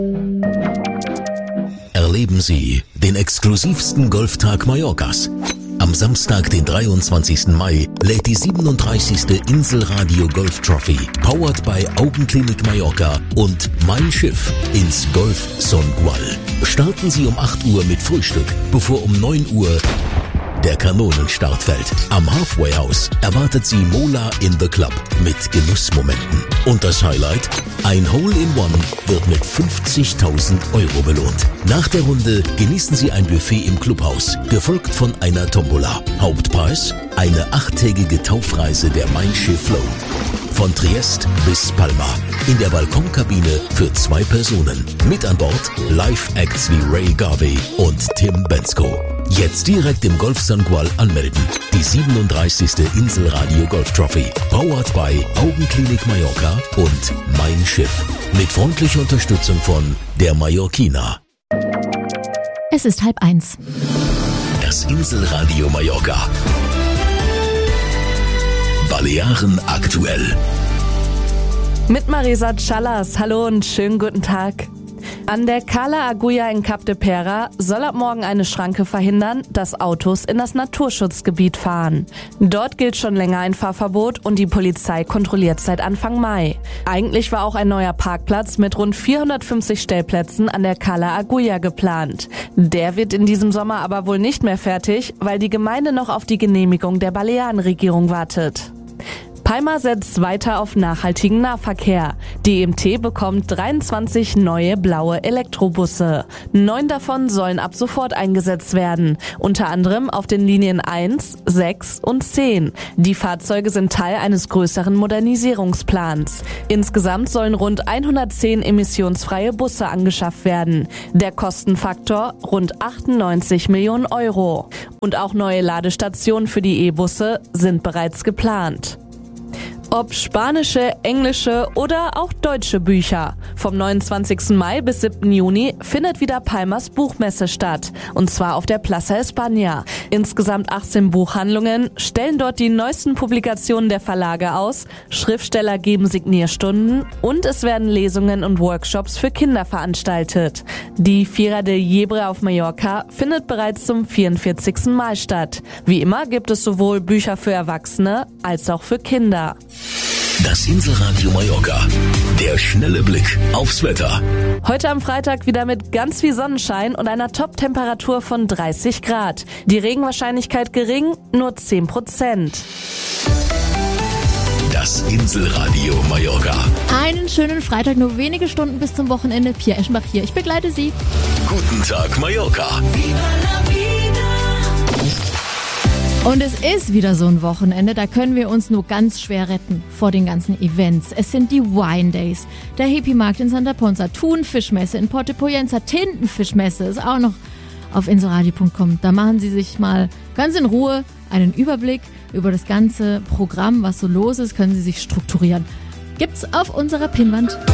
Erleben Sie den exklusivsten Golftag Mallorcas. Am Samstag, den 23. Mai, lädt die 37. Inselradio Golf Trophy, powered by Augenklinik Mallorca und Mein Schiff ins Golf Songual. Starten Sie um 8 Uhr mit Frühstück, bevor um 9 Uhr der Kanonenstart fällt. Am Halfway House erwartet Sie Mola in the Club mit Genussmomenten. Und das Highlight? Ein Hole-in-One wird mit 50.000 Euro belohnt. Nach der Runde genießen Sie ein Buffet im Clubhaus, gefolgt von einer Tombola. Hauptpreis? Eine 8-tägige Taufreise der Mein Schiff Flow. Von Triest bis Palma. In der Balkonkabine für 2 Personen. Mit an Bord Live-Acts wie Ray Garvey und Tim Bensko. Jetzt direkt im Golf Songual anmelden. Die 37. Inselradio Golf Trophy. Powered by Augenklinik Mallorca und Mein Schiff. Mit freundlicher Unterstützung von der Mallorquina. Es ist 12:30. Das Inselradio Mallorca. Balearen aktuell. Mit Marisa Callas. Hallo und schönen guten Tag. An der Cala Agulla in Cap de Pera soll ab morgen eine Schranke verhindern, dass Autos in das Naturschutzgebiet fahren. Dort gilt schon länger ein Fahrverbot und die Polizei kontrolliert seit Anfang Mai. Eigentlich war auch ein neuer Parkplatz mit rund 450 Stellplätzen an der Cala Agulla geplant. Der wird in diesem Sommer aber wohl nicht mehr fertig, weil die Gemeinde noch auf die Genehmigung der Balearenregierung wartet. Palma setzt weiter auf nachhaltigen Nahverkehr. Die EMT bekommt 23 neue blaue Elektrobusse. 9 davon sollen ab sofort eingesetzt werden. Unter anderem auf den Linien 1, 6 und 10. Die Fahrzeuge sind Teil eines größeren Modernisierungsplans. Insgesamt sollen rund 110 emissionsfreie Busse angeschafft werden. Der Kostenfaktor rund 98 Millionen Euro. Und auch neue Ladestationen für die E-Busse sind bereits geplant. Ob spanische, englische oder auch deutsche Bücher. Vom 29. Mai bis 7. Juni findet wieder Palmas Buchmesse statt. Und zwar auf der Plaza España. Insgesamt 18 Buchhandlungen stellen dort die neuesten Publikationen der Verlage aus. Schriftsteller geben Signierstunden und es werden Lesungen und Workshops für Kinder veranstaltet. Die Fira de Liebre auf Mallorca findet bereits zum 44. Mal statt. Wie immer gibt es sowohl Bücher für Erwachsene als auch für Kinder. Das Inselradio Mallorca. Der schnelle Blick aufs Wetter. Heute am Freitag wieder mit ganz viel Sonnenschein und einer Top-Temperatur von 30 Grad. Die Regenwahrscheinlichkeit gering, nur 10%. Das Inselradio Mallorca. Einen schönen Freitag, nur wenige Stunden bis zum Wochenende. Pia Eschenbach hier, ich begleite Sie. Guten Tag Mallorca. Und es ist wieder so ein Wochenende, da können wir uns nur ganz schwer retten vor den ganzen Events. Es sind die Wine Days, der Hippie-Markt in Santa Ponsa, Thunfischmesse in Porto Poyenza, Tintenfischmesse ist auch noch auf inselradio.com. Da machen Sie sich mal ganz in Ruhe einen Überblick über das ganze Programm, was so los ist, können Sie sich strukturieren. Gibt's auf unserer Pinnwand.